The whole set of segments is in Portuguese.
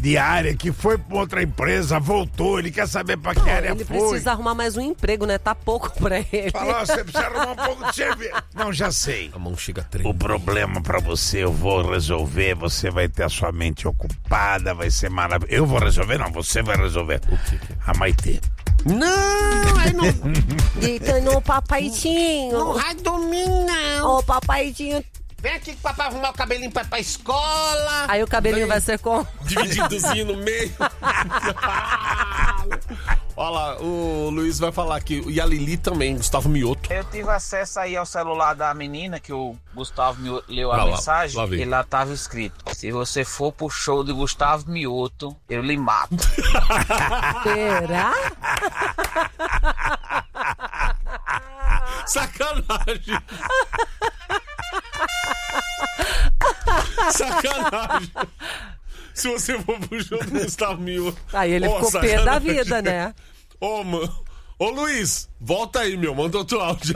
de área, que foi pra outra empresa, voltou, ele quer saber pra que área Ele foi. precisa arrumar mais um emprego, né? Tá pouco pra ele. Falou, você precisa arrumar um pouco de cerveja. Não, já sei. A mão chega a tremer. O problema pra você, eu vou resolver, você vai ter a sua mente ocupada, vai ser maravilhoso. Eu vou resolver? Não, você vai resolver. O quê? A Maitê. Não, aí não. Deita no papaizinho. Não vai dormir, não. Ô, papaizinho. Vem aqui que o papai arrumar o cabelinho pra escola. Aí o cabelinho vai ser como? Divididozinho no meio. Olha lá, o Luiz vai falar aqui. E a Lili também, Gustavo Mioto. Eu tive acesso aí ao celular da menina, que o Gustavo me leu a Lá, mensagem, lá vem. e lá tava escrito: se você for pro show de Gustavo Mioto, eu lhe mato. Será? Sacanagem. Sacanagem. Se você for pro show do Gustavo Mioto. Aí ele ficou pé da vida, né? Ô, mano. Ô, Luiz, volta aí, meu. Manda outro áudio.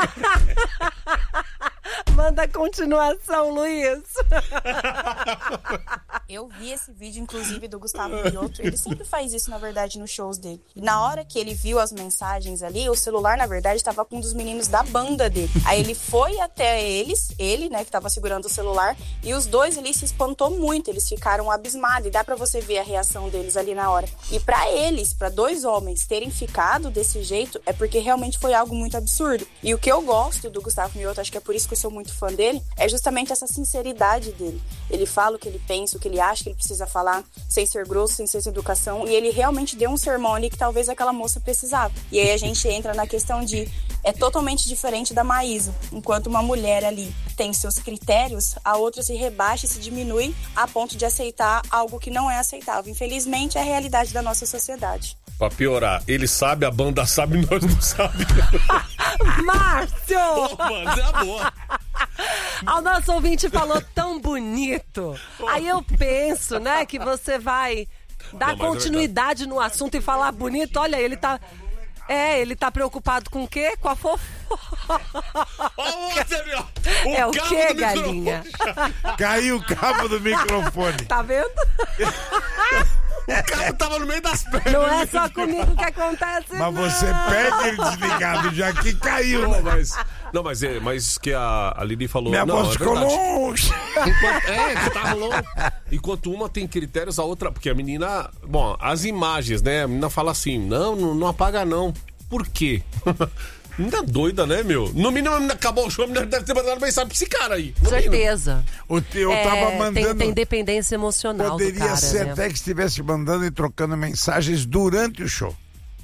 Manda continuação, Luiz. Eu vi esse vídeo, inclusive, do Gustavo Mioto. Ele sempre faz isso, na verdade, nos shows dele. E na hora que ele viu as mensagens ali, o celular, na verdade, estava com um dos meninos da banda dele. Aí ele foi até ele, né, que estava segurando o celular, e os dois ali se espantou muito. Eles ficaram abismados, e dá pra você ver a reação deles ali na hora. E pra eles, pra dois homens terem ficado desse jeito, é porque realmente foi algo muito absurdo. E o que eu gosto do Gustavo Mioto, acho que é por isso que eu sou muito fã dele, é justamente essa sinceridade dele. Ele fala o que ele pensa, o que ele acha que ele precisa falar, sem ser grosso, sem ser sem educação, e ele realmente deu um sermão ali que talvez aquela moça precisava. E aí a gente entra na questão de, é totalmente diferente da Maísa. Enquanto uma mulher ali tem seus critérios, a outra se rebaixa e se diminui a ponto de aceitar algo que não é aceitável. Infelizmente, é a realidade da nossa sociedade. Pra piorar, ele sabe, a banda sabe, nós não sabemos. Márcio! Ô, mano, é boa. O nosso ouvinte falou tão bonito. Aí eu penso, né, que você vai dar continuidade no assunto e falar bonito. Olha, ele tá preocupado com o quê? Com a fofoca. É o quê, galinha? Caiu o cabo do microfone. Tá vendo? O cabo tava no meio das pernas. Não é só comigo que acontece, Mas você perde ele desligado já que caiu, né? Mas que a Lili falou... Minha não, voz ficou verdade. longe. Tava longe. Enquanto uma tem critérios, a outra... Porque a menina... Bom, as imagens, né? A menina fala assim, não apaga não. Por quê? Menina doida, né, meu? No mínimo, a menina acabou o show, a menina deve ter mandado mensagem pra esse cara aí. Certeza. Eu tava mandando... Tem dependência emocional Poderia do cara, ser né? até que estivesse mandando e trocando mensagens durante o show.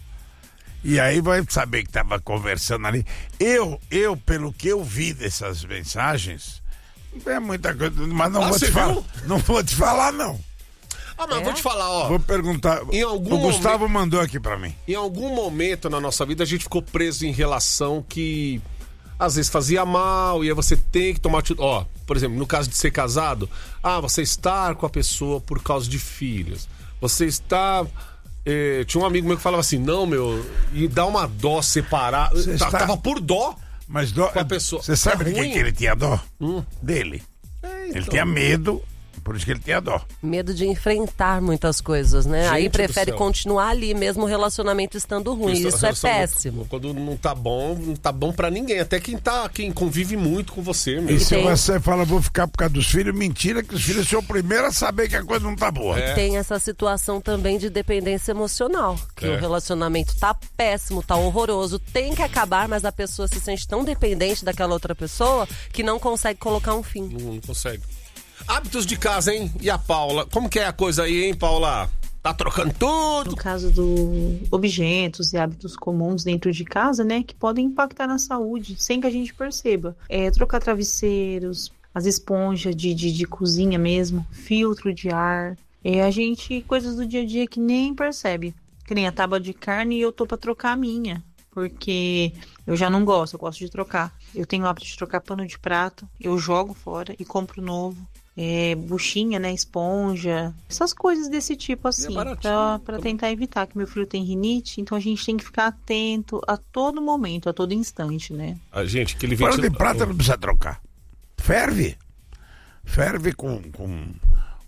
E aí vai saber que tava conversando ali. Eu, pelo que eu vi dessas mensagens, não é muita coisa, mas não vou te falar. Não vou te falar, não. Mas vou te falar, ó. Vou perguntar. O Gustavo mandou aqui pra mim. Em algum momento na nossa vida a gente ficou preso em relação que às vezes fazia mal e aí você tem que tomar atitude. Ó, por exemplo, no caso de ser casado, você estar com a pessoa por causa de filhos. Você está... tinha um amigo meu que falava assim, não, meu, e dá uma dó separar. Tava por dó. Mas dó com a pessoa. Você sabe de que ele tinha dó? Dele. Então. Ele tinha medo, por isso que ele tinha dó. Medo de enfrentar muitas coisas, né? Gente aí do prefere céu. continuar ali, mesmo o relacionamento estando ruim. Isso é péssimo. Quando não tá bom pra ninguém. Até quem convive muito com você, meu. E se você fala, vou ficar por causa dos filhos, mentira, que os filhos são o primeiro a saber que a coisa não tá boa. E tem essa situação também de dependência emocional, que o relacionamento tá péssimo, tá horroroso, tem que acabar, mas a pessoa se sente tão dependente daquela outra pessoa que não consegue colocar um fim. Não consegue. Hábitos de casa, hein? E a Paula? Como que é a coisa aí, hein, Paula? Tá trocando tudo? No caso dos objetos e hábitos comuns dentro de casa, né, que podem impactar na saúde, sem que a gente perceba. Trocar travesseiros, as esponjas de cozinha mesmo, filtro de ar. Coisas do dia a dia que nem percebe. Que nem a tábua de carne e eu tô pra trocar a minha. Porque eu já não gosto, eu gosto de trocar. Eu tenho o hábito de trocar pano de prato, eu jogo fora e compro novo. Buchinha, né, esponja, essas coisas desse tipo assim, pra tentar evitar, que meu filho tem rinite, então a gente tem que ficar atento a todo momento, a todo instante, né? A gente, que ele Pano de prata não precisa trocar. Ferve com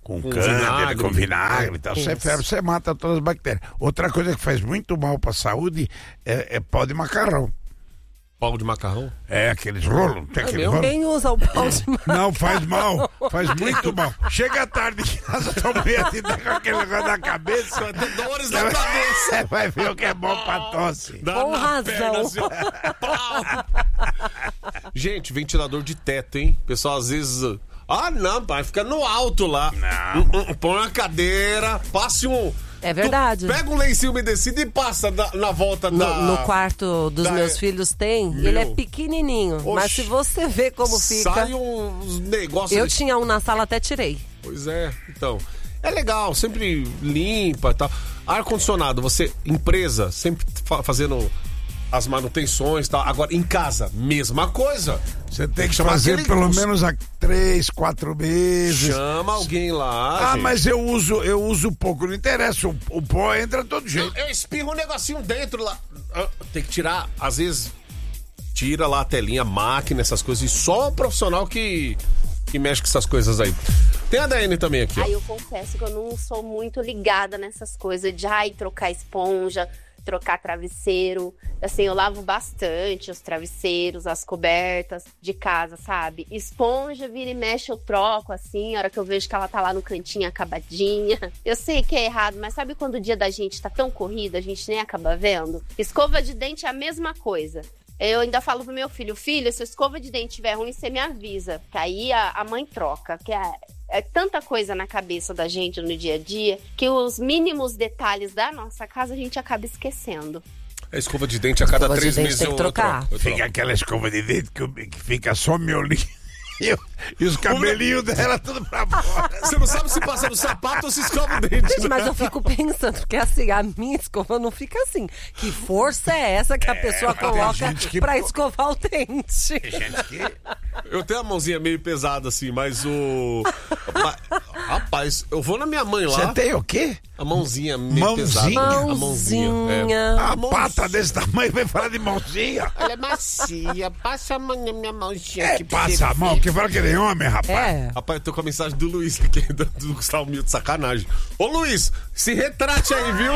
com cândida, com vinagre e tal. Você ferve, você mata todas as bactérias. Outra coisa que faz muito mal pra saúde é pó de macarrão. Pau de macarrão? É, aqueles rolos. Tem aquele rolo. Quem usa o pau de macarrão? Não, faz mal. Faz muito mal. Chega tarde em casa, tua mulher te dá com aquele negócio na cabeça. Vai ter dores na cabeça. Você vai ver o que é bom pra tosse. Com razão. Assim, gente, ventilador de teto, hein? O pessoal às vezes... Ah, não, pai, fica no alto lá. Não. Põe uma cadeira, passe um... É verdade. Pega um lencinho umedecido e passa na volta No quarto dos meus filhos tem. Ele é pequenininho. Oxi. Mas se você vê como fica... Sai uns negócios... Eu tinha um na sala, até tirei. Pois é, então... É legal, sempre limpa e tal. Ar-condicionado, você, empresa, sempre fazendo as manutenções e tal. Agora, em casa, mesma coisa. Você tem que fazer pelo menos há 3, 4 meses. Chama alguém lá. Gente. Mas eu uso pouco, não interessa. O pó entra de todo jeito. Eu espirro um negocinho dentro lá. Tem que tirar, às vezes, tira lá a telinha, máquina, essas coisas. E só o profissional que mexe com essas coisas aí. Tem a Daiane também aqui, ó. Eu confesso que eu não sou muito ligada nessas coisas de trocar esponja, trocar travesseiro. Assim, eu lavo bastante os travesseiros, as cobertas de casa, sabe? Esponja, vira e mexe, eu troco, assim, a hora que eu vejo que ela tá lá no cantinho acabadinha. Eu sei que é errado, mas sabe quando o dia da gente tá tão corrido, a gente nem acaba vendo? Escova de dente é a mesma coisa. Eu ainda falo pro meu filho, se a escova de dente estiver ruim, você me avisa. Que aí a mãe troca. Que é tanta coisa na cabeça da gente no dia a dia que os mínimos detalhes da nossa casa a gente acaba esquecendo. A escova de dente a cada 3 meses tem que trocar. Fica aquela escova de dente que fica só miolinho. E os cabelinhos dela tudo pra fora. Você não sabe se passa no sapato ou se escova o dente. Gente, mas eu fico pensando, porque assim, a minha escova não fica assim. Que força é essa que a pessoa coloca pra escovar o dente? Eu tenho a mãozinha meio pesada assim, mas o... Rapaz, eu vou na minha mãe lá. Você tem o quê? A mãozinha meio pesada. A mãozinha. A pata desse tamanho vai falar de mãozinha. Ela é macia. Passa a mão na minha mãozinha aqui. Passa a mão, que fala que nem homem, rapaz. Rapaz, eu tô com a mensagem do Luiz aqui, do Gustavo Mil de sacanagem. Ô Luiz, se retrate aí, viu?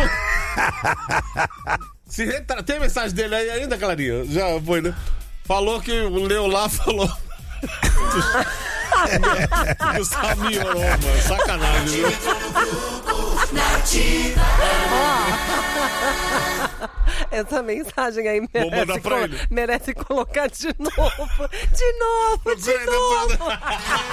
Se retrate. Tem mensagem dele aí ainda, Clarinha? Já foi, né? Falou que leu lá, falou. Gustavo Mil, mano. Sacanagem, viu? Essa mensagem aí Vou mandar pra ele. merece colocar de novo. De novo.